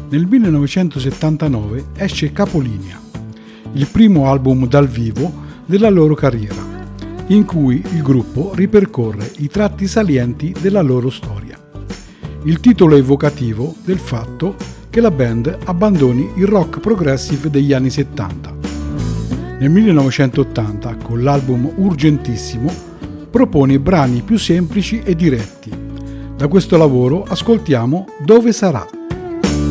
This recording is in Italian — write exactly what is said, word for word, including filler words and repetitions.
Nel millenovecentosettantanove esce Capolinea, il primo album dal vivo della loro carriera, in cui il gruppo ripercorre i tratti salienti della loro storia. Il titolo è evocativo del fatto che la band abbandoni il rock progressive degli anni settanta. Nel millenovecentottanta, con l'album Urgentissimo, propone brani più semplici e diretti. Da questo lavoro ascoltiamo Dove sarà?